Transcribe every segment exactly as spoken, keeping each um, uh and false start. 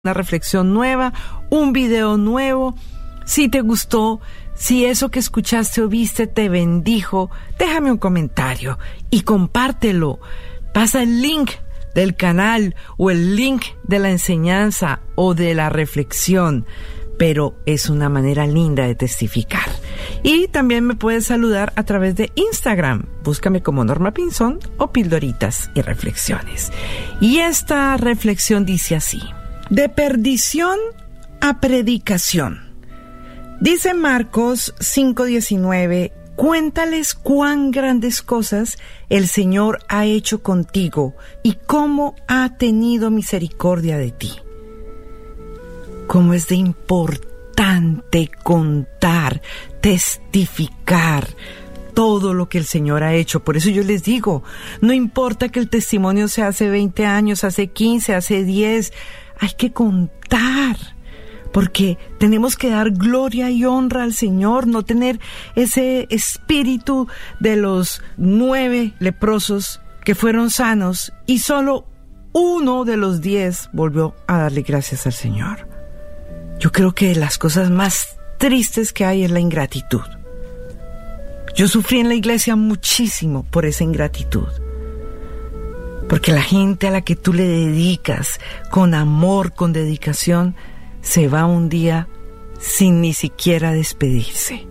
una reflexión nueva, un video nuevo. Si te gustó, si eso que escuchaste o viste te bendijo, déjame un comentario y compártelo. Pasa el link del canal o el link de la enseñanza o de la reflexión, pero es una manera linda de testificar. Y también me puedes saludar a través de Instagram. Búscame como Norma Pinzón o Pildoritas y Reflexiones. Y esta reflexión dice así: de perdición a predicación. Dice Marcos cinco diecinueve, cuéntales cuán grandes cosas el Señor ha hecho contigo y cómo ha tenido misericordia de ti. Cómo es de importante contar, testificar todo lo que el Señor ha hecho. Por eso yo les digo, no importa que el testimonio sea hace veinte años, hace quince, hace diez, hay que contar, porque tenemos que dar gloria y honra al Señor, no tener ese espíritu de los nueve leprosos que fueron sanos y solo uno de los diez volvió a darle gracias al Señor. Yo creo que las cosas más tristes que hay es la ingratitud. Yo sufrí en la iglesia muchísimo por esa ingratitud. Porque la gente a la que tú le dedicas con amor, con dedicación, se va un día sin ni siquiera despedirse.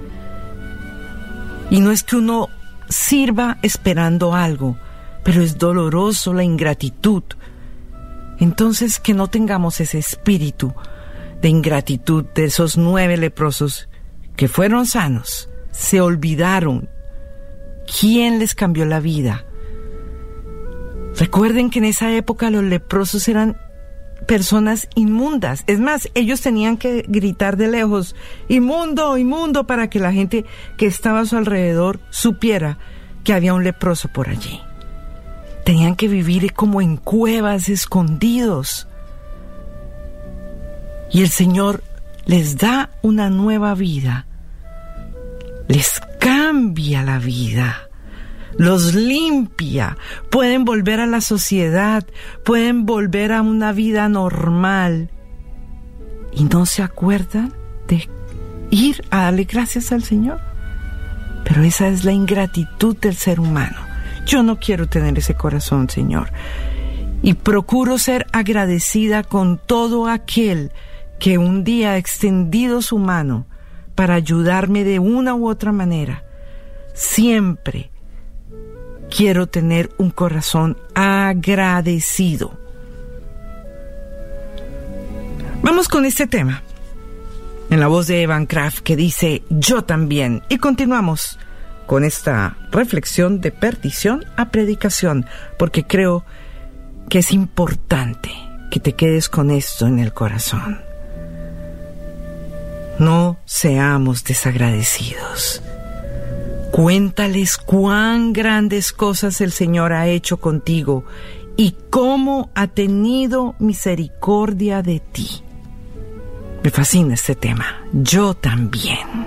Y no es que uno sirva esperando algo, pero es doloroso la ingratitud. Entonces, que no tengamos ese espíritu de ingratitud de esos nueve leprosos que fueron sanos, se olvidaron quién les cambió la vida. Recuerden que en esa época los leprosos eran personas inmundas. Es más, ellos tenían que gritar de lejos, inmundo, inmundo, para que la gente que estaba a su alrededor supiera que había un leproso por allí. Tenían que vivir como en cuevas, escondidos. Y el Señor les da una nueva vida. Les cambia la vida. Los limpia, pueden volver a la sociedad, pueden volver a una vida normal y no se acuerdan de ir a darle gracias al Señor. Pero esa es la ingratitud del ser humano. Yo no quiero tener ese corazón, Señor, y procuro ser agradecida con todo aquel que un día ha extendido su mano para ayudarme de una u otra manera. Siempre quiero tener un corazón agradecido. Vamos con este tema, en la voz de Evan Craft, que dice yo también. Y continuamos con esta reflexión de perdición a predicación, porque creo que es importante que te quedes con esto en el corazón. No seamos desagradecidos. Cuéntales cuán grandes cosas el Señor ha hecho contigo y cómo ha tenido misericordia de ti. Me fascina este tema. Yo también.